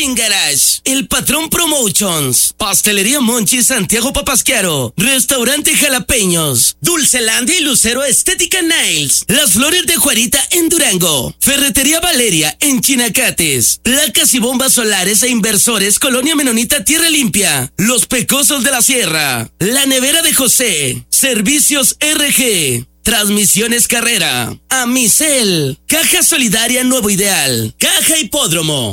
en Garage, El Patrón Promotions, Pastelería Monchi Santiago Papasquiaro, Restaurante Jalapeños, Dulcelandia y Lucero Estética Nails, Las Flores de Juarita en Durango, Ferretería Valeria en Chinacates, Placas y bombas solares e inversores Colonia Menonita Tierra Limpia, Los Pecosos de la Sierra, La Nevera de José, Servicios RG, Transmisiones Carrera, Amicel, Caja Solidaria Nuevo Ideal, Caja Hipódromo.